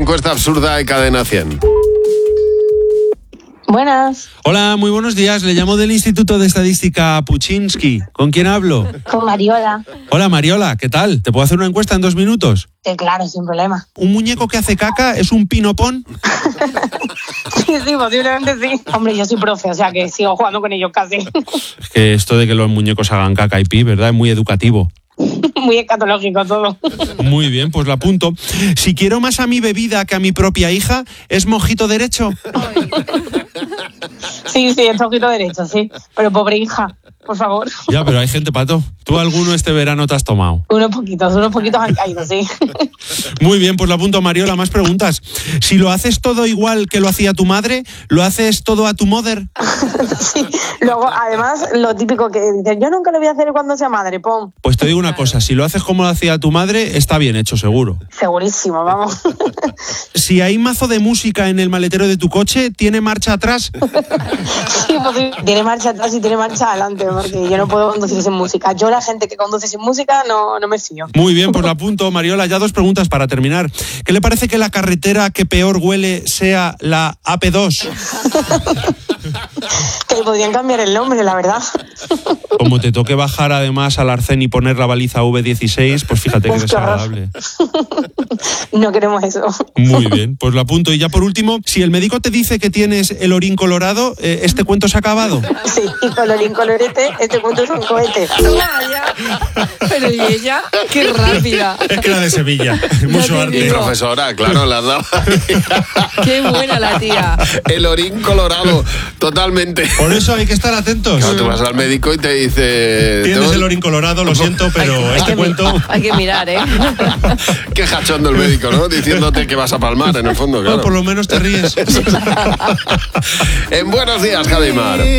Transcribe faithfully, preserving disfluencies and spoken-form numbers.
encuesta absurda de Cadena cien. Buenas. Hola, muy buenos días. Le llamo del Instituto de Estadística Puczynski. ¿Con quién hablo? Con Mariola. Hola, Mariola, ¿qué tal? ¿Te puedo hacer una encuesta en dos minutos? Sí, claro, sin problema. ¿Un muñeco que hace caca es un pinopón? Sí, sí, posiblemente sí. Hombre, yo soy profe, o sea que sigo jugando con ellos casi. Es que esto de que los muñecos hagan caca y pi, ¿verdad? Es muy educativo. Muy escatológico todo. Muy bien, pues lo apunto. Si quiero más a mi bebida que a mi propia hija, ¿es mojito derecho? Sí, sí, es ojito derecho, sí. Pero pobre hija, por favor. Ya, pero hay gente, Pato. ¿Tú alguno este verano te has tomado? Unos poquitos, unos poquitos han caído, sí. Muy bien, pues lo apunto, Mariola. Más preguntas. Si lo haces todo igual que lo hacía tu madre, ¿lo haces todo a tu mother? Sí. Luego, además, lo típico que dicen, yo nunca lo voy a hacer cuando sea madre, pum. Pues te digo una cosa, si lo haces como lo hacía tu madre, está bien hecho, seguro. Segurísimo, vamos. Si hay mazo de música en el maletero de tu coche, ¿tiene marcha atrás? Sí, pues, tiene marcha atrás y tiene marcha adelante, porque yo no puedo conducir sin música. Yo la gente que conduce sin música no, no me fío. Muy bien, pues lo apunto, Mariola. Ya dos preguntas para terminar. ¿Qué le parece que la carretera que peor huele sea la A P dos? Que le podrían cambiar el nombre, la verdad. Como te toque bajar además al arcén y poner la baliza V dieciséis, pues fíjate Pues que desagradable. No queremos eso. Muy bien, pues lo apunto. Y ya por último, si el médico te dice que tienes el orín colorado, eh, ¿este cuento se ha acabado? Sí, y colorín colorete, este punto es un cohete. Vaya. Pero ¿y ella? ¡Qué rápida! Es que era de Sevilla, mucho te arte. digo. Profesora, claro, la has dado. ¡Qué buena la tía! El orín colorado, totalmente. Por eso hay que estar atentos. Claro, tú vas al médico y te dice... Tienes "Tengo- el orín colorado, lo siento, pero Hay este que mi- cuento... Hay que mirar, ¿eh? Qué cachondo el médico, ¿no? Diciéndote que vas a palmar, en el fondo, claro. Bueno, por lo menos te ríes. En Buenos Días, Javi Mar.